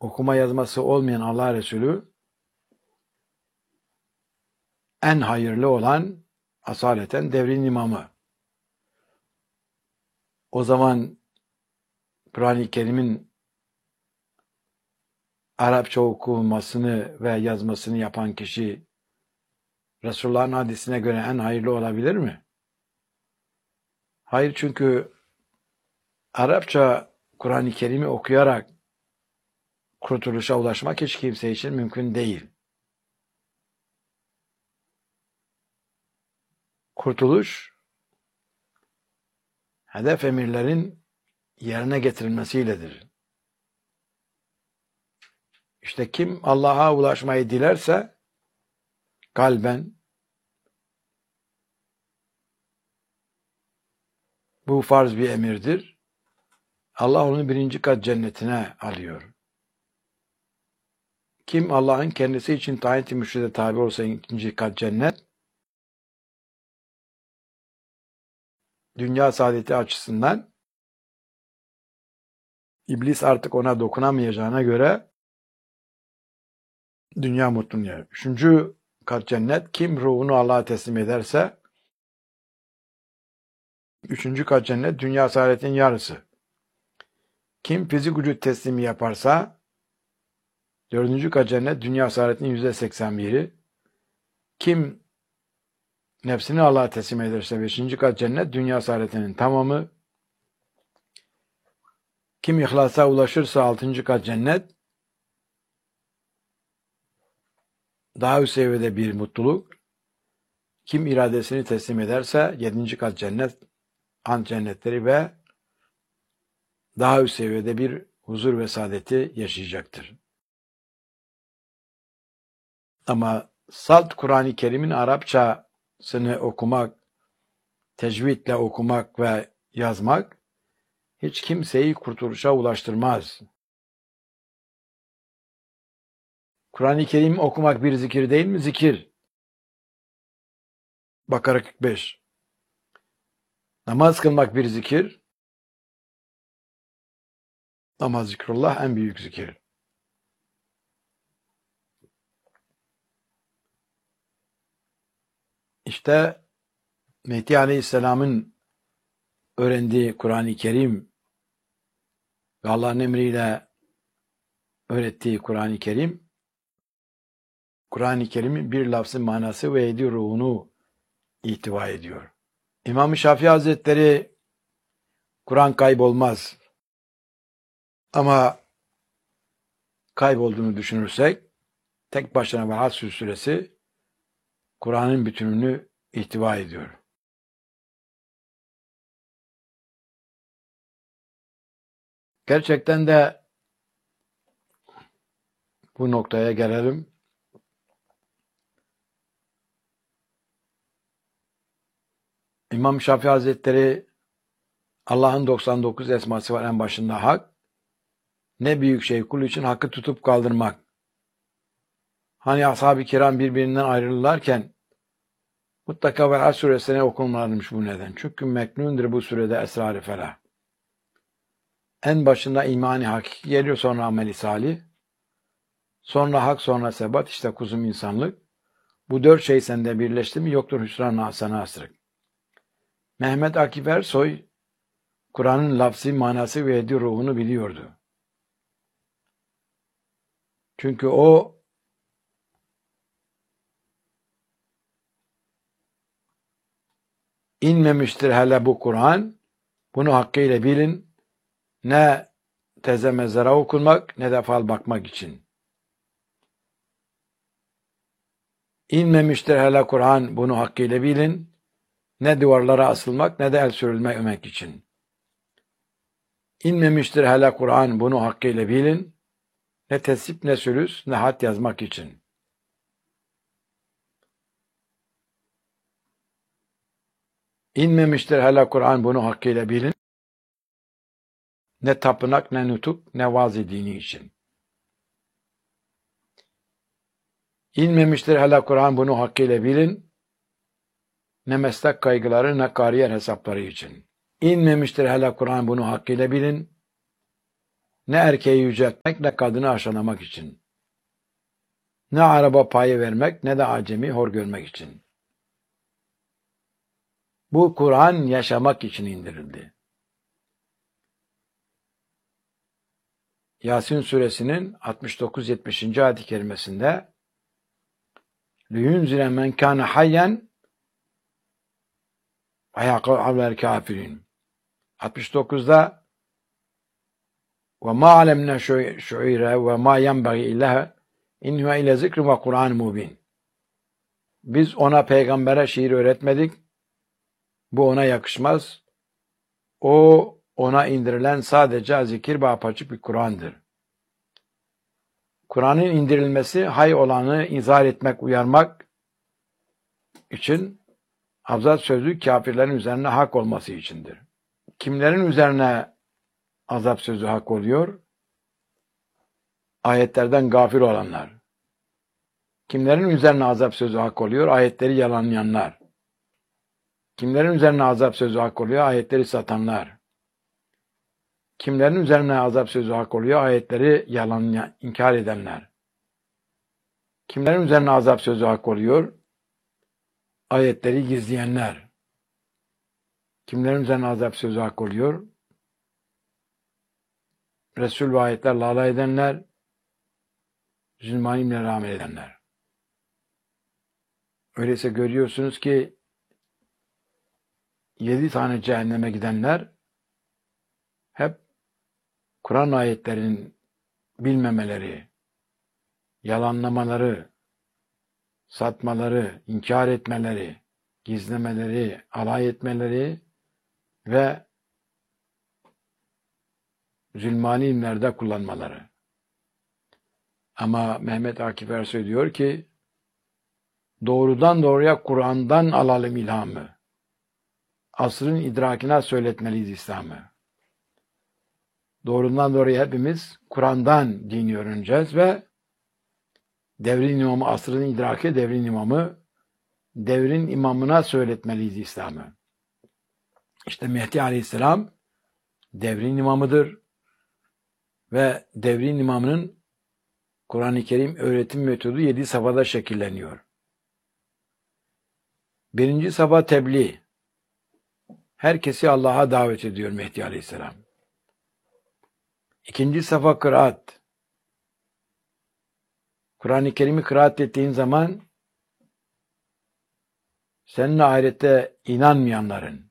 okuma yazması olmayan Allah Resulü en hayırlı olan asaleten devrin imamı. O zaman Kur'an-ı Kerim'in Arapça okunmasını ve yazmasını yapan kişi Resulullah'ın hadisine göre en hayırlı olabilir mi? Hayır, çünkü Arapça Kur'an-ı Kerim'i okuyarak kurtuluşa ulaşmak hiç kimse için mümkün değil. Kurtuluş, hedef emirlerin yerine getirilmesiyledir. İşte kim Allah'a ulaşmayı dilerse kalben, bu farz bir emirdir, Allah onu birinci kat cennetine alıyor. Kim Allah'ın kendisi için tayin-i mürşide tabi olsa ikinci kat cennet, dünya saadeti açısından İblis artık ona dokunamayacağına göre dünya mutluluğu. Üçüncü kat cennet, kim ruhunu Allah'a teslim ederse üçüncü kat cennet dünya saadetinin yarısı. Kim fizik vücut teslimi yaparsa dördüncü kat cennet dünya saadetinin %81'i. Kim nefsini Allah'a teslim ederse beşinci kat cennet dünya saadetinin tamamı. Kim ihlasa ulaşırsa altıncı kat cennet, daha üst seviyede bir mutluluk. Kim iradesini teslim ederse yedinci kat cennet, ant cennetleri ve daha üst seviyede bir huzur ve saadeti yaşayacaktır. Ama salt Kur'an-ı Kerim'in Arapçasını okumak, tecvidle okumak ve yazmak hiç kimseyi kurtuluşa ulaştırmaz. Kur'an-ı Kerim okumak bir zikir değil mi? Zikir. Bakara 45. Namaz kılmak bir zikir. Ama zikrullah en büyük zikir. İşte Mehdi Aleyhisselam'ın öğrendiği Kur'an-ı Kerim ve Allah'ın emriyle öğrettiği Kur'an-ı Kerim, Kur'an-ı Kerim'in bir lafzın manası ve yedi ruhunu ihtiva ediyor. İmam-ı Şafii Hazretleri Kur'an kaybolmaz. Ama kaybolduğunu düşünürsek tek başına ve Hasr suresi Kur'an'ın bütününü ihtiva ediyor. Gerçekten de bu noktaya gelelim. İmam Şafii Hazretleri Allah'ın 99 esması var, en başında hak. Ne büyük şey kul için hakkı tutup kaldırmak. Hani ashab-ı kiram birbirinden ayrılırlarken mutlaka Velhasr suresine okunmalarmış bu neden. Çünkü meknundur bu surede esrar-ı felah. En başında imani hakiki geliyor, sonra ameli salih. Sonra hak, sonra sebat, işte kuzum insanlık. Bu dört şey sende birleşti mi yoktur hüsran-ı sana asrık. Mehmet Akif Ersoy Kur'an'ın lafzi manası ve yedi ruhunu biliyordu. Çünkü o inmemiştir hele bu Kur'an. Bunu hakkıyla bilin. Ne teze mezara okunmak ne de fal bakmak için. İnmemiştir hele Kur'an, bunu hakkıyla bilin. Ne duvarlara asılmak ne de el sürülmek için. İnmemiştir hele Kur'an, bunu hakkıyla bilin. Ne tesip ne sülüs ne hat yazmak için. İnmemiştir hele Kur'an, bunu hakkıyla bilin. Ne tapınak ne nutuk ne vaaz-ı dini için. İnmemiştir hele Kur'an, bunu hakkıyla bilin. Ne meslek kaygıları ne kariyer hesapları için. İnmemiştir hele Kur'an, bunu hakkıyla bilin. ne erkeği yüceltmek ne kadını aşağılamak için. Ne araba payı vermek ne de acemi hor görmek için. Bu Kur'an yaşamak için indirildi. Yasin suresinin 69-70. ayet-i kerimesinde لِيُنْزِلَ مَنْ كَانَ حَيًّا وَيَقَعَ kafirin. 69'da وَمَا عَلَمْنَا شُعِيرًا وَمَا يَنْبَغِي إِلَّهَا اِنْهُ اِلَى ذِكْرٍ وَقُرْآنٍ مُبِينٍ. Biz ona peygambere şiir öğretmedik. Bu ona yakışmaz. O ona indirilen sadece zikir ve apaçık bir Kur'an'dır. Kur'an'ın indirilmesi hay olanı izah etmek, uyarmak için, abzat sözü kafirlerin üzerine hak olması içindir. Kimlerin üzerine azap sözü hak oluyor? Ayetlerden gafil olanlar. Kimlerin üzerine azap sözü hak oluyor? Ayetleri yalanlayanlar. Kimlerin üzerine azap sözü hak oluyor? Ayetleri satanlar. Kimlerin üzerine azap sözü hak oluyor? Ayetleri inkar edenler. Kimlerin üzerine azap sözü hak oluyor? Ayetleri gizleyenler. Kimlerin üzerine azap sözü hak oluyor? Resul ve ayetlerle alay edenler, zulmanimle rağmen edenler. Öyleyse görüyorsunuz ki 7 tane cehenneme gidenler hep Kur'an ayetlerinin bilmemeleri, yalanlamaları, satmaları, inkar etmeleri, gizlemeleri, alay etmeleri ve zulmani ilimlerde kullanmaları. Ama Mehmet Akif Ersoy diyor ki, doğrudan doğruya Kur'an'dan alalım ilhamı. Asrın idrakine söyletmeliyiz İslam'ı. Doğrudan doğruya hepimiz Kur'an'dan dini öğreneceğiz ve devrin imamı, asrın idraki devrin imamı, devrin imamına söyletmeliyiz İslam'ı. İşte Mehdi Aleyhisselam devrin imamıdır ve devrin imamının Kur'an-ı Kerim öğretim metodu 7 safhada şekilleniyor. 1. safha tebliğ. Herkesi Allah'a davet ediyor Mehdi Aleyhisselam. 2. safha kıraat. Kur'an-ı Kerim'i kıraat ettiğin zaman seninle ahirette inanmayanların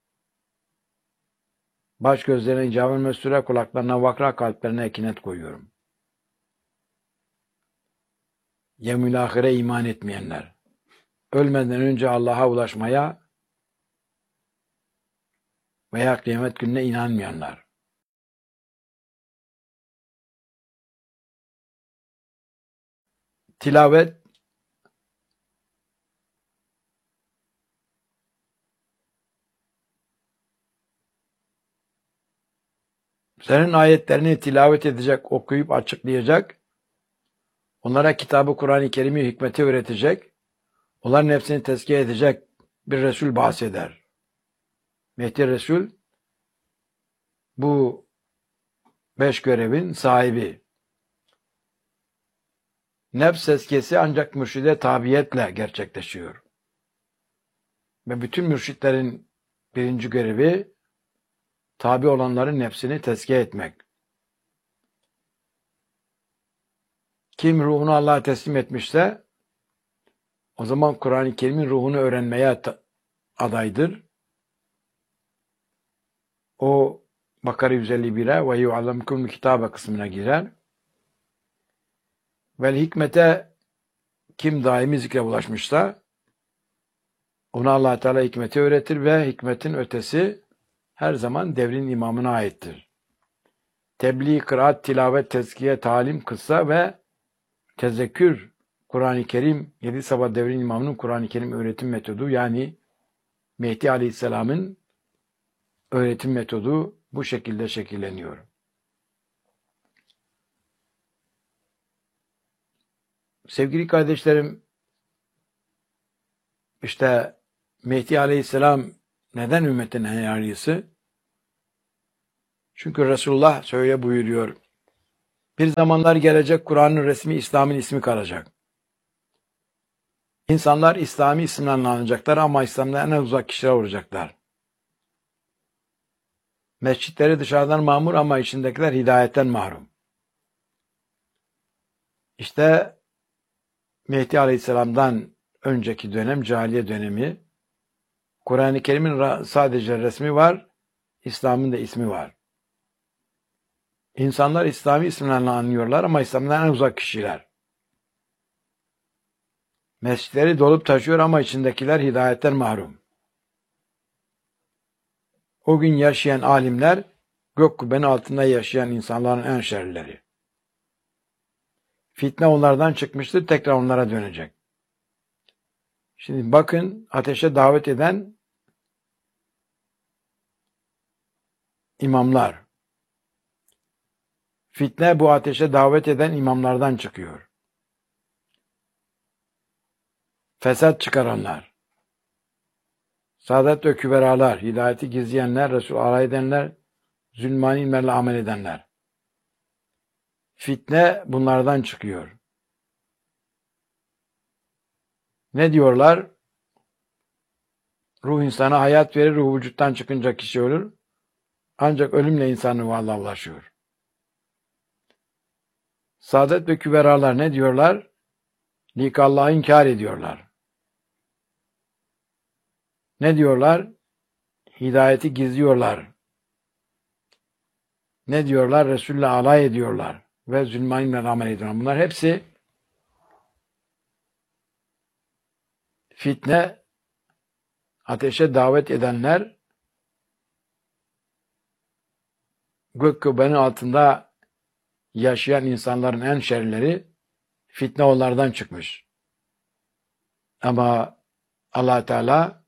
baş gözlerine icabet mesure, kulaklarına vakra, kalplerine ekinet koyuyorum. Yevmül ahire iman etmeyenler, ölmeden önce Allah'a ulaşmaya veya kıyamet gününe inanmayanlar. Tilavet, senin ayetlerini tilavet edecek, okuyup açıklayacak, onlara kitabı Kur'an-ı Kerim'i, hikmeti öğretecek, onların hepsini tezkiye edecek bir Resul bahseder. Mehdi Resul bu 5 görevin sahibi. Nefs tezkiyesi ancak mürşide tabiyetle gerçekleşiyor. Ve bütün mürşitlerin birinci görevi tabi olanların nefsini tezkiye etmek. Kim ruhunu Allah'a teslim etmişse o zaman Kur'an-ı Kerim'in ruhunu öğrenmeye adaydır. O Bakara 151'e ve yu'allamkumul kitabe kısmına girer. Vel hikmete kim daimi zikre ulaşmışsa ona Allah Teala hikmeti öğretir ve hikmetin ötesi her zaman devrin imamına aittir. Tebliğ, kıraat, tilavet, tezkiye, talim, kıssa ve tezekkür Kur'an-ı Kerim 7 sabah devrin imamının Kur'an-ı Kerim öğretim metodu, yani Mehdi Aleyhisselam'ın öğretim metodu bu şekilde şekilleniyor. Sevgili kardeşlerim, işte Mehdi Aleyhisselam neden ümmetin hayalisi? Çünkü Resulullah şöyle buyuruyor Bir zamanlar gelecek Kur'an'ın resmi İslam'ın ismi kalacak. İnsanlar İslami isimlerle anacaklar ama İslam'dan en uzak kişilere vuracaklar. Mescitleri dışarıdan mamur ama içindekiler hidayetten mahrum. İşte Mehdi Aleyhisselam'dan önceki dönem cahiliye dönemi. Kur'an-ı Kerim'in sadece resmi var, İslam'ın da ismi var. İnsanlar İslami isimlerle anlıyorlar ama İslam'dan en uzak kişiler. Mescitleri dolup taşıyor ama içindekiler hidayetten mahrum. O gün yaşayan alimler, gök kubbenin altında yaşayan insanların en şerlileri. Fitne onlardan çıkmıştır, tekrar onlara dönecek. Şimdi bakın, ateşe davet eden imamlar. Fitne bu ateşe davet eden imamlardan çıkıyor. Fesat çıkaranlar, saadet ve küberalar, hidayeti gizleyenler, Resul alay edenler, zulmani ilmlerle amel edenler. Fitne bunlardan çıkıyor. Ne diyorlar? Ruh insana hayat verir, ruh vücuttan çıkınca kişi ölür. Ancak ölümle insan ruhu Allah'a ulaşıyor. Saadet ve küberalar ne diyorlar? Likallah'ı inkar ediyorlar. Ne diyorlar? Hidayeti gizliyorlar. Ne diyorlar? Resul'le alay ediyorlar. Ve zulmaniyle amel ediyorlar. Bunlar hepsi fitne, ateşe davet edenler, gök kubbenin altında yaşayan insanların en şerleri, fitne onlardan çıkmış. Ama Allah Teala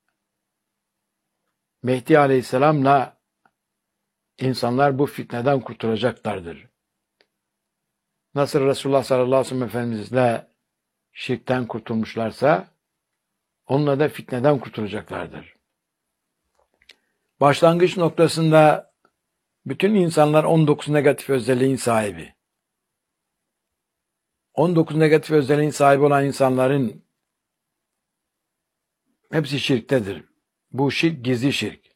Mehdi Aleyhisselam'la insanlar bu fitneden kurtulacaklardır. Nasıl Resulullah sallallahu aleyhi ve sellem Efendimizle şirkten kurtulmuşlarsa onunla da fitneden kurtulacaklardır. Başlangıç noktasında bütün insanlar 19 negatif özelliğin sahibi. 19 negatif özelliğin sahibi olan insanların hepsi şirktedir. Bu şirk gizli şirk.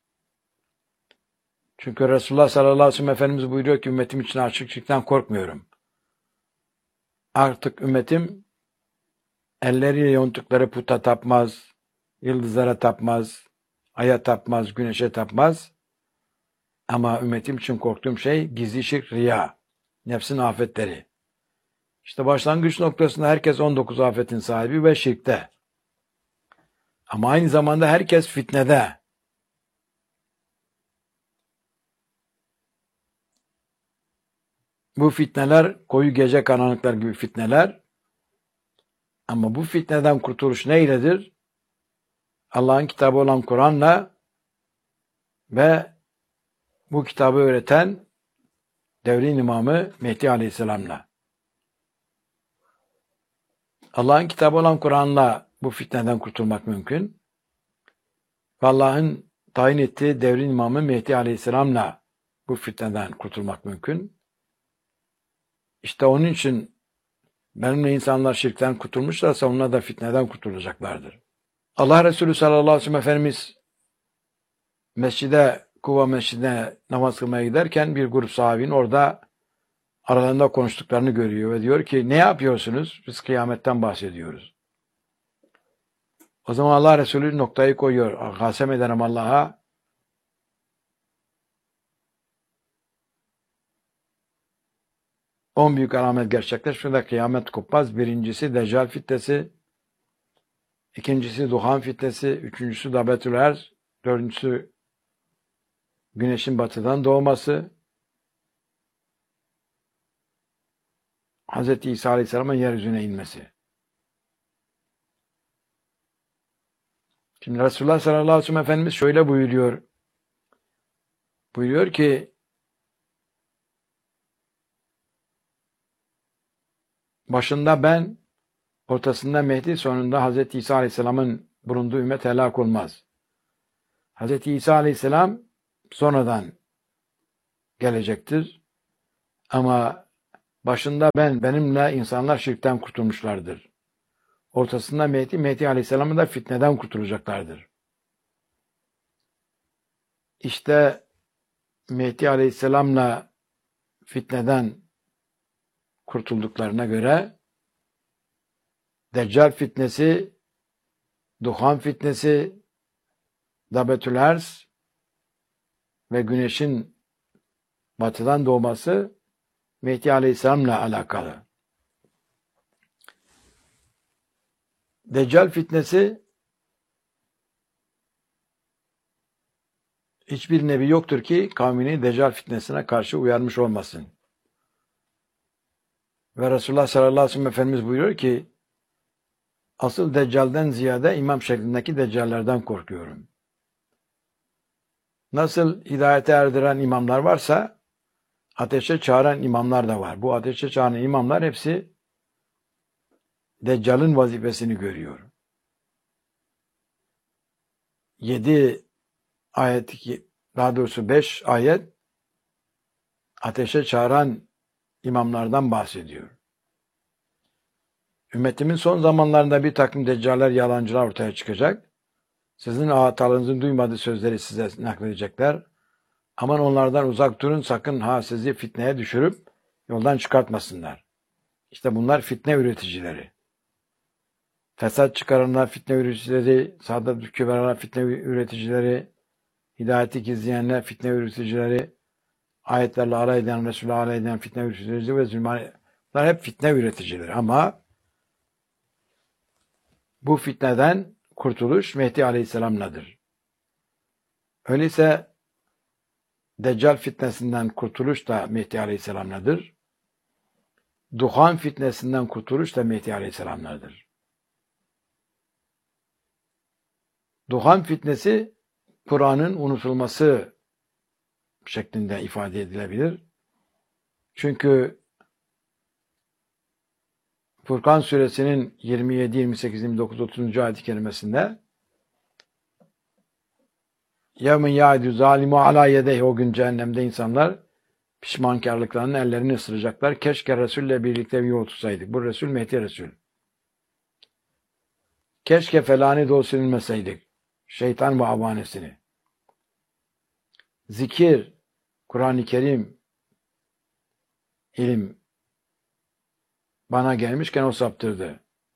Çünkü Resulullah sallallahu aleyhi ve sellem Efendimiz buyuruyor ki ümmetim için açık şirkten korkmuyorum. Artık ümmetim elleriyle yonttukları puta tapmaz, yıldızlara tapmaz, aya tapmaz, güneşe tapmaz. Ama ümmetim için korktuğum şey gizli şirk, riya, nefsin afetleri. İşte başlangıç noktasında herkes 19 afetin sahibi ve şirkte. Ama aynı zamanda herkes fitnede. Bu fitneler koyu gece karanlıklar gibi fitneler. Ama bu fitneden kurtuluş neyledir? Allah'ın kitabı olan Kur'an'la ve bu kitabı öğreten devrin imamı Mehdi Aleyhisselam'la. Allah'ın kitabı olan Kur'an'la bu fitneden kurtulmak mümkün. Ve Allah'ın tayin ettiği devrin imamı Mehdi Aleyhisselam'la bu fitneden kurtulmak mümkün. İşte onun için benimle insanlar şirkten kurtulmuşlarsa onlar da fitneden kurtulacaklardır. Allah Resulü sallallahu aleyhi ve sellem Efendimiz Kuba Mescidine namaz kılmaya giderken bir grup sahabinin orada aralarında konuştuklarını görüyor ve diyor ki ne yapıyorsunuz? Biz kıyametten bahsediyoruz. O zaman Allah Resulü noktayı koyuyor. Kasem ederim Allah'a. On büyük alamet gerçekleşmede kıyamet kopmaz. Birincisi Deccal fitnesi, ikincisi Duhan fitnesi, üçüncüsü Dabetül Erz, dördüncüsü güneşin batıdan doğması, Hz. İsa Aleyhisselam'ın yeryüzüne inmesi. Şimdi Resulullah sallallahu aleyhi ve sellem Efendimiz şöyle buyuruyor. Buyuruyor ki başında ben, ortasında Mehdi, sonunda Hz. İsa Aleyhisselam'ın bulunduğu ümmet helak olmaz. Hz. İsa Aleyhisselam sonradan gelecektir. Ama Başında benimle insanlar şirkten kurtulmuşlardır. Ortasında Mehdi Aleyhisselam'ı da fitneden kurtulacaklardır. İşte Mehdi Aleyhisselam'la fitneden kurtulduklarına göre Deccal fitnesi, Duhan fitnesi, Dabetül Ers ve güneşin batıdan doğması Mehdi Aleyhisselam'la alakalı. Deccal fitnesi hiçbir nebi yoktur ki kavmini Deccal fitnesine karşı uyarmış olmasın. Ve Resulullah sallallahu aleyhi ve sellem Efendimiz buyuruyor ki asıl Deccal'den ziyade imam şeklindeki Deccallerden korkuyorum. Nasıl hidayete erdiren imamlar varsa ateşe çağıran imamlar da var. Bu ateşe çağıran imamlar hepsi Deccal'ın vazifesini görüyor. 7 ayet, daha doğrusu 5 ayet ateşe çağıran imamlardan bahsediyor. Ümmetimin son zamanlarında bir takım deccaller, yalancılar ortaya çıkacak. Sizin hatalarınızın duymadığı sözleri size nakledecekler. Aman onlardan uzak durun, sakın ha sizi fitneye düşürüp yoldan çıkartmasınlar. İşte bunlar fitne üreticileri. Fesat çıkaranlar fitne üreticileri, saadet küberalar fitne üreticileri, hidayeti gizleyenler fitne üreticileri, ayetlerle alay eden, Resul'e alay eden fitne üreticileri ve zulmanlar hep fitne üreticileri. Ama bu fitneden kurtuluş Mehdi Aleyhisselam'ladır. Öyleyse Deccal fitnesinden kurtuluş da Mehdi Aleyhisselam'ladır. Duhan fitnesinden kurtuluş da Mehdi Aleyhisselam'ladır. Duhan fitnesi Kur'an'ın unutulması şeklinde ifade edilebilir. Çünkü Furkan suresinin 27, 28, 29, 30. ayet-i kerimesinde يَوْمٍ يَعِدُ ظَالِمُ عَلَى يَدَيْهِ O gün cehennemde insanlar pişmankarlıklarının ellerini ısıracaklar. Keşke Resul'le birlikte bir yol tutsaydık. Bu Resul Mehdi Resul. Keşke felani de silmeseydik. Şeytan ve avanesini. Zikir, Kur'an-ı Kerim, ilim bana gelmişken o saptırdı.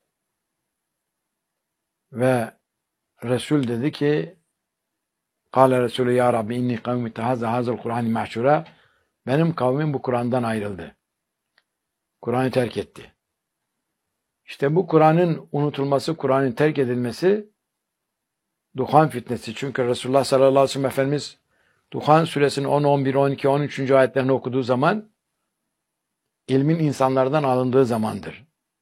Ve Resul dedi ki Kâle Resulü ya Rabbi inni kavmi tehazze hazel Kur'an-ı mahşura benim kavmim bu Kur'an'dan ayrıldı. Kur'an'ı terk etti. İşte bu Kur'an'ın unutulması, Kur'an'ın terk edilmesi Duhan fitnesi. Çünkü Resulullah sallallahu aleyhi ve sellem Efendimiz Duhan suresinin 10, 11, 12, 13. ayetlerini okuduğu zaman ilmin insanlardan alındığı zamandır.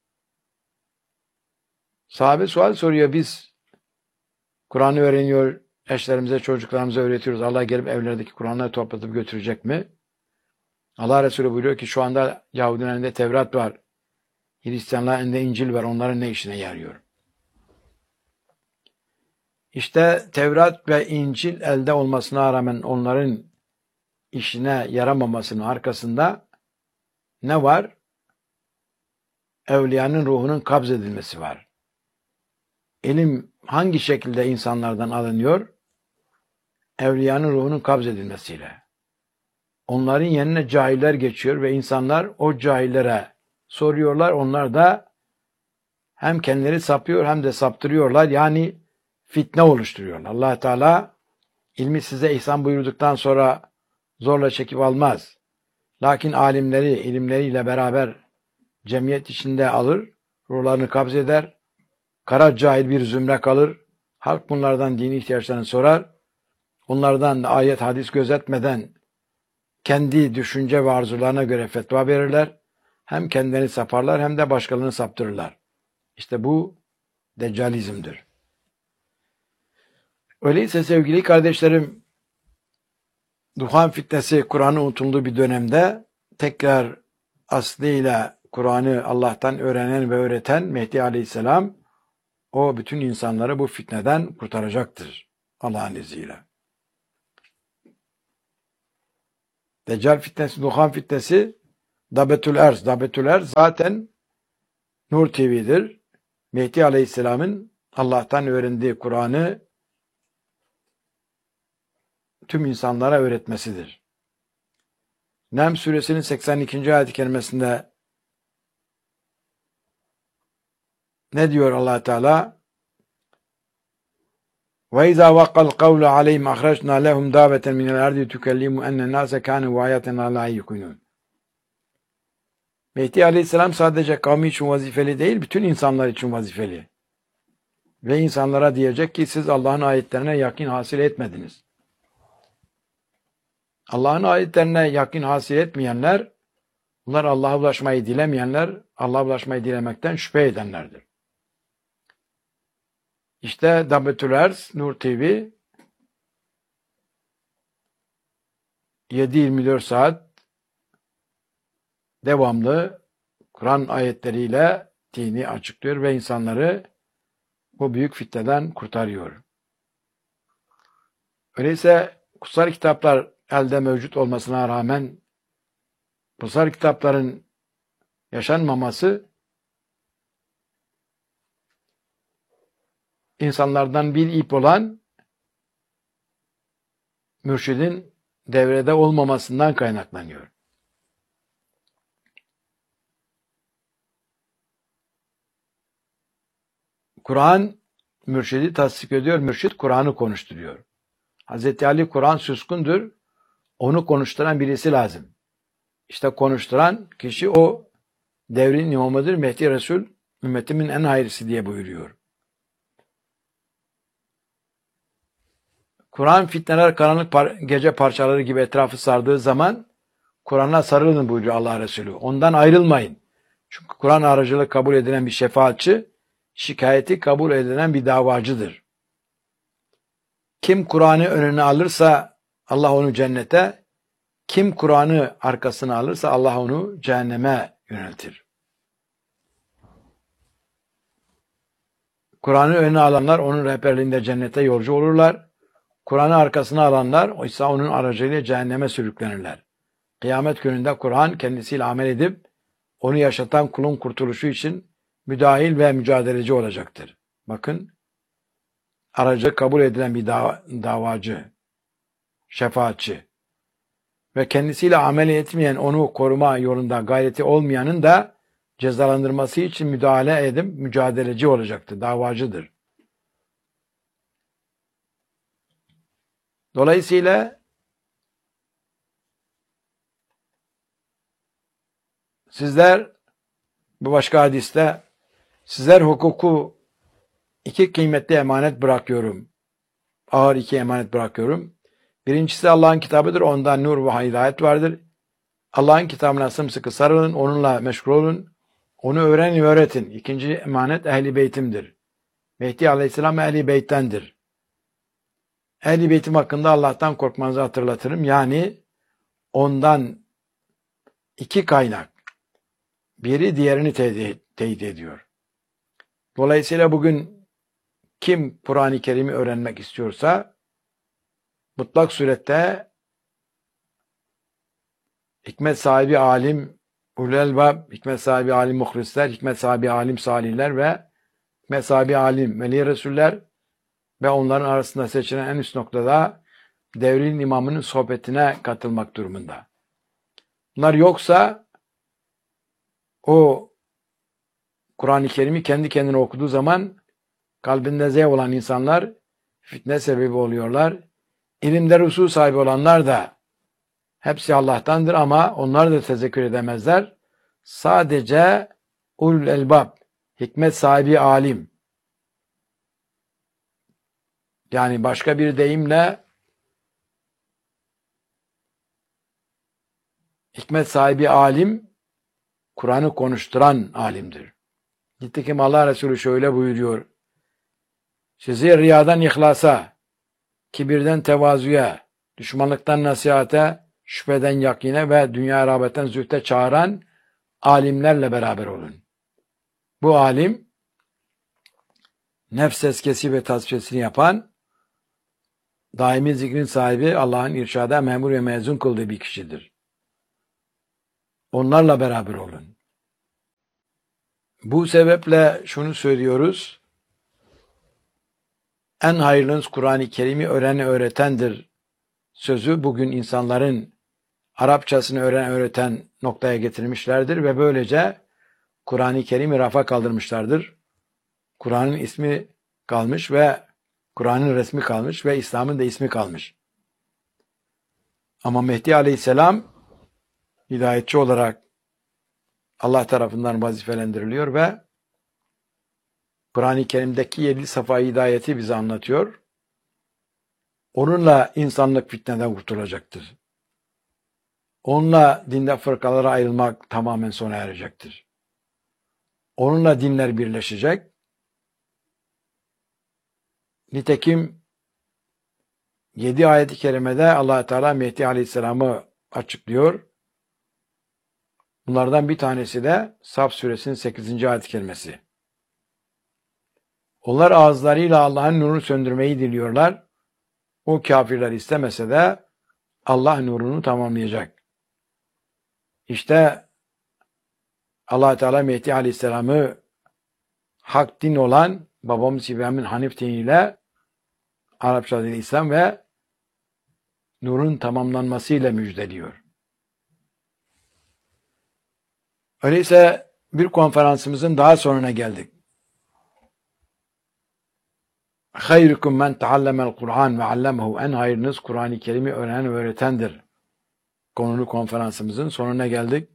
Sahabe sual soruyor, biz Kur'an'ı öğreniyor, eşlerimize, çocuklarımıza öğretiyoruz. Allah gelip evlerdeki Kur'an'ları toplatıp götürecek mi? Allah Resulü buyuruyor ki şu anda Yahudilerin elinde Tevrat var. Hristiyanların elinde İncil var. Onların ne işine yarıyor? İşte Tevrat ve İncil elde olmasına rağmen onların işine yaramamasının arkasında ne var? Evliyanın ruhunun kabz edilmesi var. İlim hangi şekilde insanlardan alınıyor? Evliyanın ruhunun kabz edilmesiyle. Onların yerine cahiller geçiyor ve insanlar o cahillere soruyorlar. Onlar da hem kendileri sapıyor hem de saptırıyorlar. Yani fitne oluşturuyorlar. Allah Teala ilmi size ihsan buyurduktan sonra zorla çekip almaz. Lakin alimleri ilimleriyle beraber cemiyet içinde alır, ruhlarını kabz eder, kara cahil bir zümre kalır, halk bunlardan dini ihtiyaçlarını sorar, onlardan ayet hadis gözetmeden kendi düşünce ve arzularına göre fetva verirler, hem kendilerini saparlar hem de başkalarını saptırırlar. İşte bu deccalizmdir. Öyleyse sevgili kardeşlerim, Duhan fitnesi Kur'an'ın unutulduğu bir dönemde tekrar aslıyla Kur'an'ı Allah'tan öğrenen ve öğreten Mehdi Aleyhisselam o bütün insanları bu fitneden kurtaracaktır Allah'ın izniyle. Deccal fitnesi, Duhan fitnesi Dabetül Erz. Dabetül Erz zaten Nur TV'dir. Mehdi Aleyhisselam'ın Allah'tan öğrendiği Kur'an'ı tüm insanlara öğretmesidir. Nem suresinin 82. ayet-i kerimesinde ne diyor Allah Teala? Ve izâ vakkal kavlu aleyhim ahraçnâ lehum dâbeten minel ardi tükellimu ennen nâse kâne ve âyâtenâ lâ yukunûn. Mehdi Aleyhisselam sadece kavmi için vazifeli değil, bütün insanlar için vazifeli. Ve insanlara diyecek ki siz Allah'ın ayetlerine yakin hasıl etmediniz. Allah'ın ayetlerine yakin hasıl etmeyenler, bunlar Allah'a ulaşmayı dilemeyenler, Allah'a ulaşmayı dilemekten şüphe edenlerdir. İşte Dabetül Erz, Nur TV 7-24 saat devamlı Kur'an ayetleriyle dini açıklıyor ve insanları bu büyük fitneden kurtarıyor. Öyleyse kutsal kitaplar elde mevcut olmasına rağmen kutsal kitapların yaşanmaması insanlardan bir ip olan mürşidin devrede olmamasından kaynaklanıyor. Kur'an mürşidi tasdik ediyor, mürşid Kur'an'ı konuşturuyor. Hz. Ali Kur'an suskundur, onu konuşturan birisi lazım. İşte konuşturan kişi o devrin imamıdır, Mehdi Resul, ümmetimin en hayırlısı diye buyuruyor. Kur'an fitneler karanlık gece parçaları gibi etrafı sardığı zaman Kur'an'a sarılın buyuruyor Allah Resulü. Ondan ayrılmayın. Çünkü Kur'an aracılığı kabul edilen bir şefaatçi, şikayeti kabul edilen bir davacıdır. Kim Kur'an'ı önüne alırsa Allah onu cennete, kim Kur'an'ı arkasına alırsa Allah onu cehenneme yöneltir. Kur'an'ı önüne alanlar onun rehberliğinde cennete yolcu olurlar. Kur'an'ı arkasına alanlar oysa onun aracılığıyla cehenneme sürüklenirler. Kıyamet gününde Kur'an kendisiyle amel edip onu yaşatan kulun kurtuluşu için müdahil ve mücadeleci olacaktır. Bakın, aracı kabul edilen bir davacı, şefaatçi ve kendisiyle amel etmeyen, onu koruma yolunda gayreti olmayanın da cezalandırması için müdahale edip mücadeleci olacaktır, davacıdır. Dolayısıyla sizler, bu başka hadiste, sizler hukuku iki kıymetli emanet bırakıyorum. Ağır iki emanet bırakıyorum. Birincisi Allah'ın kitabıdır. Ondan nur ve hidayet vardır. Allah'ın kitabına sımsıkı sarılın. Onunla meşgul olun. Onu öğrenin ve öğretin. İkinci emanet Ehl-i Beytim'dir. Mehdi Aleyhisselam Ehl-i Beyt'tendir. Ehl-i Beytim hakkında Allah'tan korkmanızı hatırlatırım. Yani ondan iki kaynak. Biri diğerini teyit ediyor. Dolayısıyla bugün kim Kur'an-ı Kerim'i öğrenmek istiyorsa mutlak surette hikmet sahibi alim ulul elbab, hikmet sahibi alim muhlisler, hikmet sahibi alim salihler ve hikmet sahibi alim veli resuller ve onların arasında seçilen en üst noktada devrin imamının sohbetine katılmak durumunda. Bunlar yoksa o Kur'an-ı Kerim'i kendi kendine okuduğu zaman kalbinde zevk olan insanlar fitne sebebi oluyorlar. İlimde usul sahibi olanlar da hepsi Allah'tandır ama onlar da tezekkür edemezler. Sadece ulul elbab, hikmet sahibi alim. Yani başka bir deyimle hikmet sahibi alim, Kur'an'ı konuşturan alimdir. Nitekim Allah Resulü şöyle buyuruyor. Sizi riyadan ihlasa, kibirden tevazuya, düşmanlıktan nasihate, şüpheden yakine ve dünya rağbetten zühte çağıran alimlerle beraber olun. Bu alim, nefs tezkiyesi ve tasfiyesini yapan, daimi zikrin sahibi, Allah'ın irşada memur ve mezun kıldığı bir kişidir. Onlarla beraber olun. Bu sebeple şunu söylüyoruz. En hayırlınız Kur'an-ı Kerim'i öğretendir sözü bugün insanların Arapçasını öğreten noktaya getirmişlerdir ve böylece Kur'an-ı Kerim'i rafa kaldırmışlardır. Kur'an'ın ismi kalmış ve Kur'an'ın resmi kalmış ve İslam'ın da ismi kalmış. Ama Mehdi Aleyhisselam hidayetçi olarak Allah tarafından vazifelendiriliyor ve Kur'an-ı Kerim'deki 7 safa hidayeti bize anlatıyor. Onunla insanlık fitneden kurtulacaktır. Onunla dinde fırkalara ayrılmak tamamen sona erecektir. Onunla dinler birleşecek. Nitekim 7 ayet-i kerimede Allah Teala Mehdi Aleyhisselam'ı açıklıyor. Bunlardan bir tanesi de Saf suresinin 8. ayet-i kerimesi. Onlar ağızlarıyla Allah'ın nurunu söndürmeyi diliyorlar. O kafirler istemese de Allah nurunu tamamlayacak. İşte Allah Teala Mehdi Aleyhisselam'ı hak din olan babamız İbrahim'in Hanif diniyle Arapça dili İslam ve nurun tamamlanmasıyla müjdeliyor. Öyleyse bir konferansımızın daha sonuna geldik. Hayrukum men taallemel Kur'an ve allemehu. En hayırınız Kur'an-ı Kerim'i öğrenen ve öğretendir. Konulu konferansımızın sonuna geldik.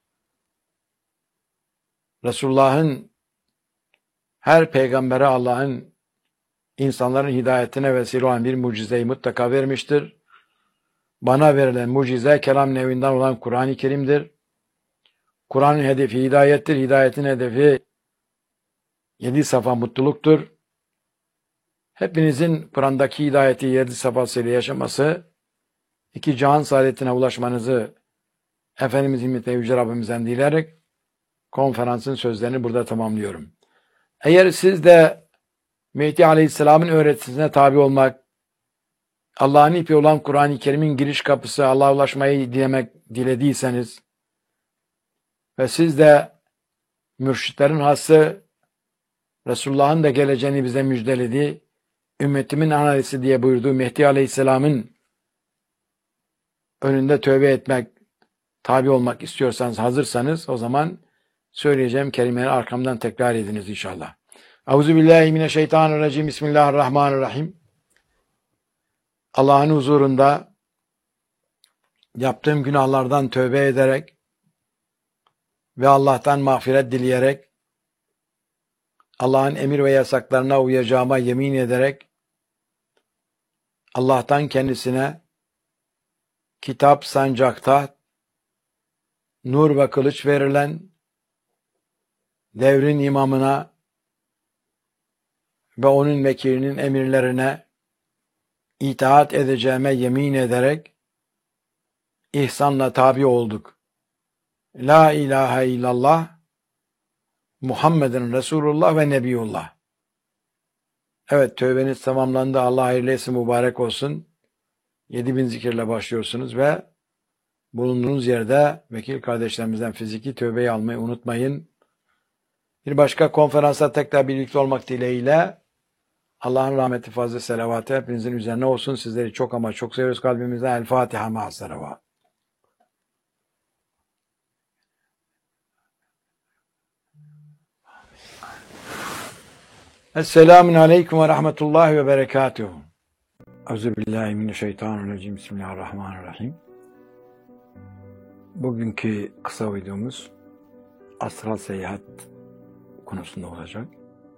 Resulullah'ın her peygambere Allah'ın insanların hidayetine vesile olan bir mucizeyi mutlaka vermiştir. Bana verilen mucize kelam nevinden olan Kur'an-ı Kerim'dir. Kur'an'ın hedefi hidayettir. Hidayetin hedefi 7 safa mutluluktur. Hepinizin Kur'an'daki hidayeti 7 safhasıyla yaşaması, 2 cihan saadetine ulaşmanızı Efendimiz himmetine Yüce Rabbimizden dileyerek konferansın sözlerini burada tamamlıyorum. Eğer siz de Mehdi Aleyhisselam'ın öğretisine tabi olmak, Allah'ın ipi olan Kur'an-ı Kerim'in giriş kapısı Allah'a ulaşmayı dilediyseniz ve siz de mürşitlerin hası Resulullah'ın da geleceğini bize müjdeledi, ümmetimin analisi diye buyurduğu Mehdi Aleyhisselam'ın önünde tövbe etmek, tabi olmak istiyorsanız, hazırsanız o zaman söyleyeceğim kelimeleri arkamdan tekrar ediniz inşallah. Euzubillahimineşşeytanirracim. Bismillahirrahmanirrahim. Allah'ın huzurunda yaptığım günahlardan tövbe ederek ve Allah'tan mağfiret dileyerek, Allah'ın emir ve yasaklarına uyacağıma yemin ederek, Allah'tan kendisine kitap, sancak, taht, nur ve kılıç verilen devrin imamına ve onun vekilinin emirlerine itaat edeceğime yemin ederek ihsanla tabi olduk. La ilahe illallah Muhammedun Resulullah ve Nebiyullah. Evet, tövbeniz tamamlandı. Allah hayırlı etsin, mübarek olsun. 7000 zikirle başlıyorsunuz ve bulunduğunuz yerde vekil kardeşlerimizden fiziki tövbeyi almayı unutmayın. Bir başka konferansta tekrar birlikte olmak dileğiyle Allah'ın rahmeti, fazla selavatı hepinizin üzerine olsun. Sizleri çok ama çok seviyoruz kalbimizden. El Fatiha ma'as selavat. Esselamun aleyküm ve rahmetullahi ve berekatuhu. Euzubillahimineşşeytanirracim. Bismillahirrahmanirrahim. Bugünkü kısa videomuz astral seyahat konusunda olacak.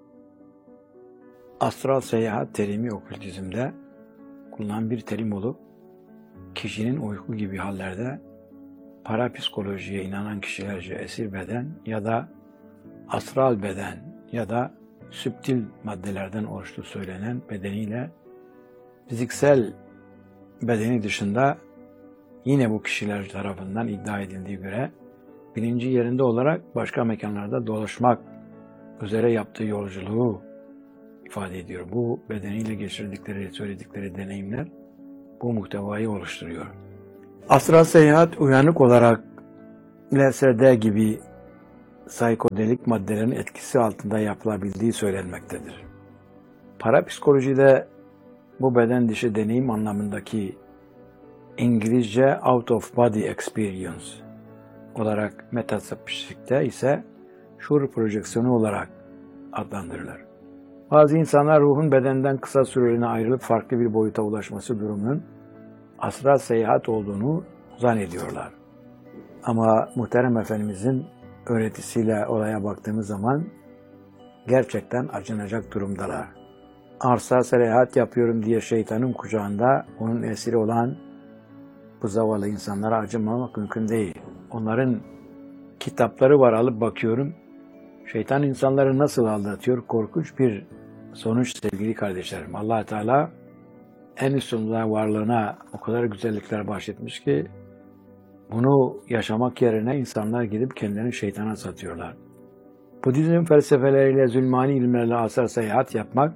Astral seyahat terimi okültizmde kullanılan bir terim olup kişinin uyku gibi hallerde parapsikolojiye inanan kişilerce esir beden ya da astral beden ya da süptil maddelerden oluştuğu söylenen bedeniyle fiziksel bedeni dışında yine bu kişiler tarafından iddia edildiği göre bilinci yerinde olarak başka mekanlarda dolaşmak üzere yaptığı yolculuğu ifade ediyor. Bu bedeniyle geçirdikleri, söyledikleri deneyimler bu muhtevayı oluşturuyor. Astral seyahat uyanık olarak LSD gibi psikodelik maddelerin etkisi altında yapılabildiği söylenmektedir. Parapsikolojide bu beden dışı deneyim anlamındaki İngilizce out of body experience olarak, metafizikte ise şuur projeksiyonu olarak adlandırılır. Bazı insanlar ruhun bedenden kısa süreliğine ayrılıp farklı bir boyuta ulaşması durumunun astral seyahat olduğunu zannediyorlar. Ama Muhterem Efendimizin öğretisiyle olaya baktığımız zaman gerçekten acınacak durumdalar. Astral seyahat yapıyorum diye şeytanın kucağında onun esiri olan bu zavallı insanlara acımamak mümkün değil. Onların kitapları var, alıp bakıyorum. Şeytan insanları nasıl aldatıyor? Korkunç bir sonuç sevgili kardeşlerim. Allah Teala en üstünde varlığına o kadar güzellikler bahşetmiş ki bunu yaşamak yerine insanlar gidip kendilerini şeytana satıyorlar. Budizm felsefeleriyle, zulmani ilimlerle astral seyahat yapmak,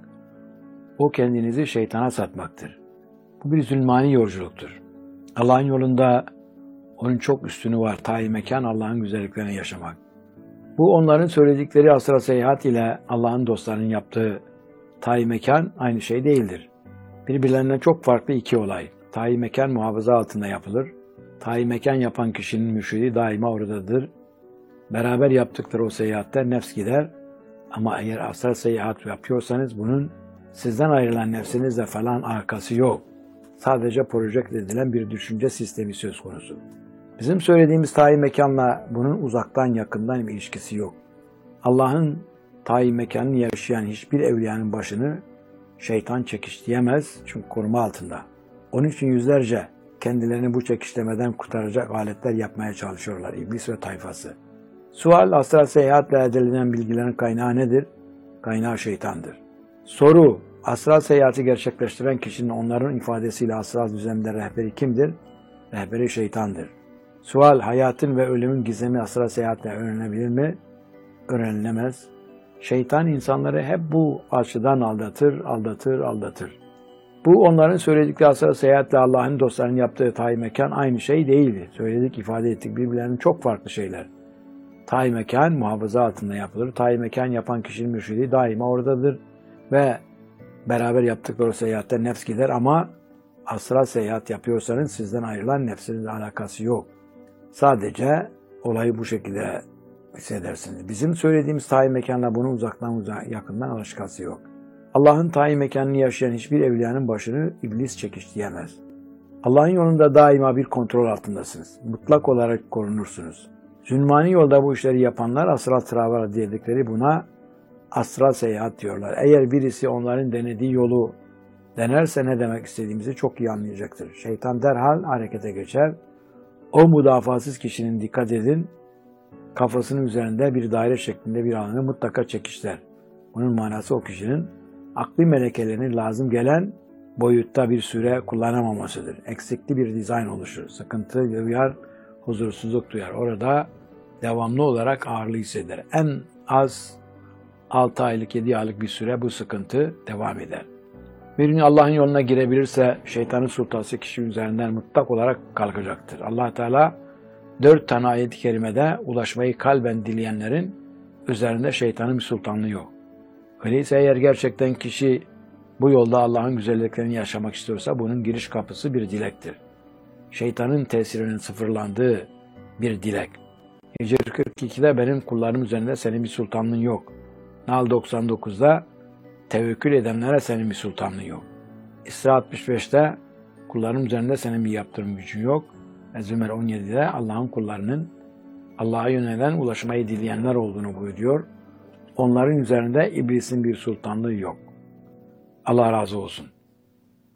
o kendinizi şeytana satmaktır. Bu bir zulmani yolculuktur. Allah'ın yolunda onun çok üstünü var. Ta-i mekan Allah'ın güzelliklerini yaşamak. Bu onların söyledikleri astral seyahat ile Allah'ın dostlarının yaptığı ta-i mekan aynı şey değildir. Birbirlerinden çok farklı iki olay. Ta-i mekan muhafaza altında yapılır. Ta-i mekan yapan kişinin mürşidi daima oradadır. Beraber yaptıkları o seyahatte nefs gider. Ama eğer astral seyahat yapıyorsanız bunun sizden ayrılan nefsinizle falan alakası yok. Sadece projekte edilen bir düşünce sistemi söz konusu. Bizim söylediğimiz ta-i mekanla bunun uzaktan yakından bir ilişkisi yok. Allah'ın ta-i mekanını yaşayan hiçbir evliyanın başını şeytan çekişleyemez çünkü koruma altında. Onun için yüzlerce kendilerini bu çekişlemeden kurtaracak aletler yapmaya çalışıyorlar iblis ve tayfası. Sual, astral seyahatle elde edilen bilgilerin kaynağı nedir? Kaynağı şeytandır. Soru, astral seyahati gerçekleştiren kişinin onların ifadesiyle astral düzlemde rehberi kimdir? Rehberi şeytandır. Sual, hayatın ve ölümün gizemi astral seyahatle öğrenebilir mi? Öğrenilemez. Şeytan insanları hep bu açıdan aldatır. Bu onların söyledikleri astral seyahatle Allah'ın dostlarının yaptığı ta-i mekan aynı şey değildi. Söyledik, ifade ettik, birbirlerinin çok farklı şeyler. Ta-i mekan muhafaza altında yapılır. Ta-i mekan yapan kişinin mürşidi daima oradadır ve beraber yaptıkları seyahatte nefs gider ama astral seyahat yapıyorsanız sizden ayrılan nefsinizle alakası yok. Sadece olayı bu şekilde hissedersiniz. Bizim söylediğimiz ta-i mekanla bunun uzaktan yakından alakası yok. Allah'ın ta-i mekanını yaşayan hiçbir evliyanın başını iblis çekişleyemez. Allah'ın yolunda daima bir kontrol altındasınız. Mutlak olarak korunursunuz. Zulmani yolda bu işleri yapanlar astral travel dedikleri buna astral seyahat diyorlar. Eğer birisi onların denediği yolu denerse ne demek istediğimizi çok iyi anlayacaktır. Şeytan derhal harekete geçer. O müdafasız kişinin, dikkat edin, kafasının üzerinde bir daire şeklinde bir alanı mutlaka çekişler. Bunun manası o kişinin akli melekelerini lazım gelen boyutta bir süre kullanamamasıdır. Eksikli bir dizayn oluşur. Sıkıntı duyar, huzursuzluk duyar. Orada devamlı olarak ağırlığı hisseder. En az 6 aylık, 7 aylık bir süre bu sıkıntı devam eder. Bir gün Allah'ın yoluna girebilirse şeytanın sultası kişi üzerinden mutlak olarak kalkacaktır. Allah Teala 4 tane ayet-i kerimede ulaşmayı kalben dileyenlerin üzerinde şeytanın bir sultanlığı yok. Öyleyse eğer gerçekten kişi bu yolda Allah'ın güzelliklerini yaşamak istiyorsa bunun giriş kapısı bir dilektir. Şeytanın tesirinin sıfırlandığı bir dilek. Hicr 42'de benim kullarım üzerinde senin bir sultanlığın yok. Nal 99'da tevekkül edenlere senin bir sultanlığın yok. İsra 65'te kullarım üzerinde senin bir yaptırım gücün yok. Ve Zümer 17'de Allah'ın kullarının Allah'a yönelen ulaşmayı dileyenler olduğunu buyuruyor. Onların üzerinde iblisin bir sultanlığı yok. Allah razı olsun.